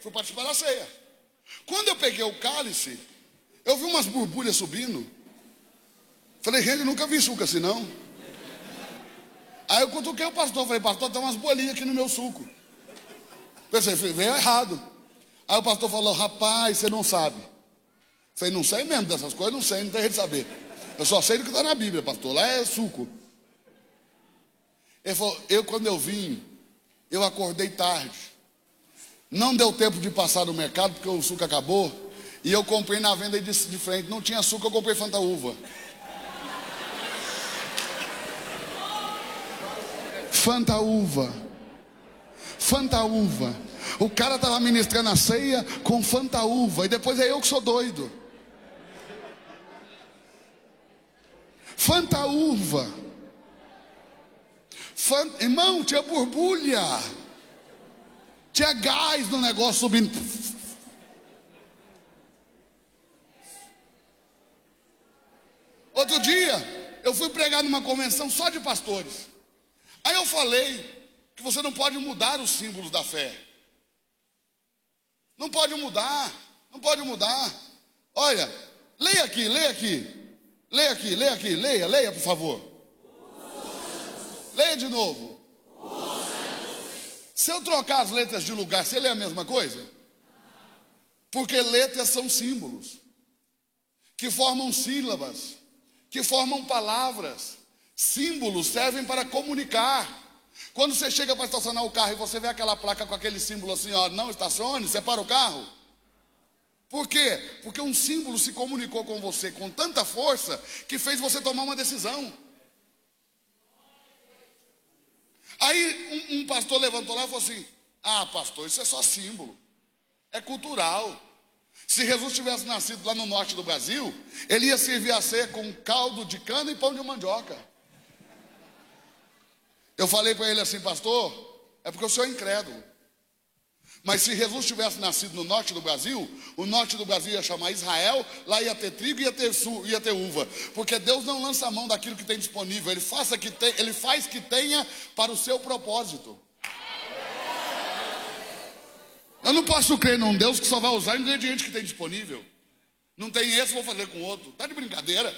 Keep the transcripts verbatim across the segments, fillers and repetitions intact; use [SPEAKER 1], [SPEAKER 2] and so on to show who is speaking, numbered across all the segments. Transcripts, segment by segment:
[SPEAKER 1] fui participar da ceia. Quando eu peguei o cálice, eu vi umas borbulhas subindo. Falei, gente, nunca vi suco assim não. Aí eu cutuquei o pastor, falei, pastor, tem umas bolinhas aqui no meu suco. Pensei, veio errado. Aí o pastor falou, rapaz, você não sabe. Falei, não sei mesmo dessas coisas, não sei, não tem jeito de saber. Eu só sei do que está na Bíblia, pastor, lá é suco. Ele falou, eu quando eu vim, eu acordei tarde. Não deu tempo de passar no mercado, porque o suco acabou. E eu comprei na venda de, de frente, não tinha suco, eu comprei Fantaúva. Fantaúva. Fantaúva. O cara estava ministrando a ceia com Fantaúva. E depois é eu que sou doido. Fantaúva. Fant... Irmão, tinha borbulha. Tinha gás no negócio subindo. Outro dia, eu fui pregar numa convenção só de pastores. Aí eu falei que você não pode mudar os símbolos da fé. Não pode mudar, não pode mudar. Olha, leia aqui, leia aqui. Leia aqui, leia aqui, leia, leia por favor. Leia de novo. Se eu trocar as letras de lugar, você lê a mesma coisa? Porque letras são símbolos que formam sílabas, que formam palavras. Símbolos servem para comunicar. Quando você chega para estacionar o carro e você vê aquela placa com aquele símbolo assim, ó, não estacione, você para o carro. Por quê? Porque um símbolo se comunicou com você com tanta força que fez você tomar uma decisão. Aí um, um pastor levantou lá e falou assim, ah pastor, isso é só símbolo, é cultural. Se Jesus tivesse nascido lá no norte do Brasil, ele ia servir a ceia com caldo de cana e pão de mandioca. Eu falei para ele assim, pastor, é porque o senhor é incrédulo. Mas se Jesus tivesse nascido no norte do Brasil, o norte do Brasil ia chamar Israel, lá ia ter trigo e ia ter, ia ter uva. Porque Deus não lança a mão daquilo que tem disponível, Ele, faça que te, ele faz que tenha para o seu propósito. Eu não posso crer num Deus que só vai usar ingrediente que tem disponível. Não tem esse, vou fazer com outro. Está de brincadeira?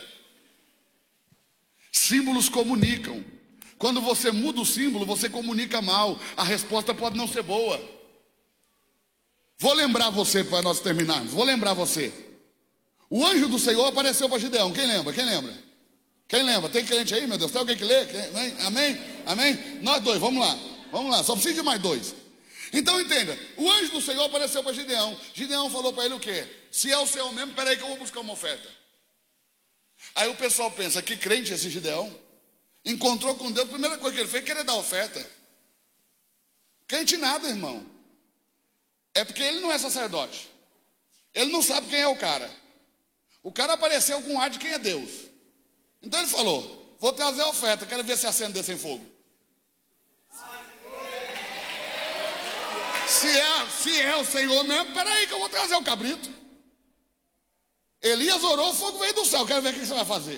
[SPEAKER 1] Símbolos comunicam. Quando você muda o símbolo, você comunica mal. A resposta pode não ser boa. Vou lembrar você para nós terminarmos. Vou lembrar você. O anjo do Senhor apareceu para Gideão. Quem lembra? Quem lembra? Quem lembra? Tem crente aí, meu Deus? Tem alguém que lê? Amém? Amém? Nós dois, vamos lá. Vamos lá, só precisa de mais dois. Então entenda, o anjo do Senhor apareceu para Gideão. Gideão falou para ele o quê? Se é o Senhor mesmo, peraí que eu vou buscar uma oferta. Aí o pessoal pensa, que crente é esse Gideão? Encontrou com Deus, a primeira coisa que ele fez é querer dar oferta. Crente nada, irmão. É porque ele não é sacerdote. Ele não sabe quem é o cara. O cara apareceu com ar de quem é Deus. Então ele falou, vou trazer a oferta, quero ver se acende sem fogo. Se é, se é o Senhor mesmo, peraí que eu vou trazer o cabrito. Elias orou, o fogo veio do céu, quero ver o que você vai fazer.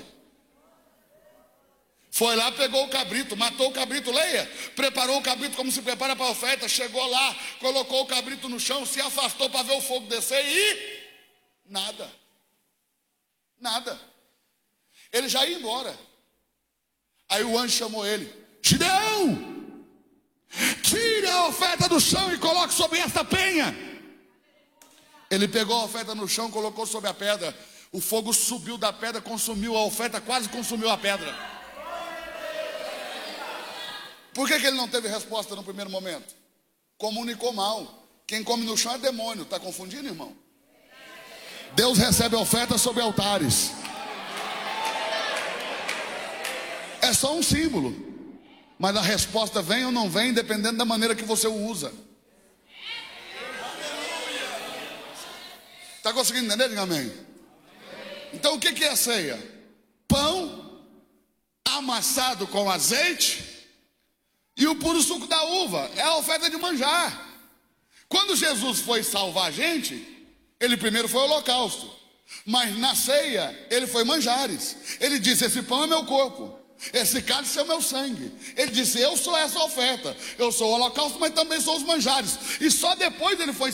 [SPEAKER 1] Foi lá, pegou o cabrito, matou o cabrito, leia. Preparou o cabrito como se prepara para a oferta. Chegou lá, colocou o cabrito no chão, se afastou para ver o fogo descer e... Nada. Nada. Ele já ia embora. Aí o anjo chamou ele. Gideão, tire a oferta do chão e coloque sobre esta penha. Ele pegou a oferta no chão, colocou sobre a pedra. O fogo subiu da pedra, consumiu a oferta, quase consumiu a pedra. Por que que ele não teve resposta no primeiro momento? Comunicou mal. Quem come no chão é demônio. Está confundindo, irmão? Deus recebe oferta sobre altares. É só um símbolo. Mas a resposta vem ou não vem, dependendo da maneira que você o usa. Está conseguindo entender? Diga amém. Então o que que é a ceia? Pão amassado com azeite e o puro suco da uva. É a oferta de manjar. Quando Jesus foi salvar a gente, ele primeiro foi o holocausto. Mas na ceia, ele foi manjares. Ele disse, esse pão é meu corpo, esse cálice é o meu sangue. Ele disse, eu sou essa oferta. Eu sou o holocausto, mas também sou os manjares. E só depois ele foi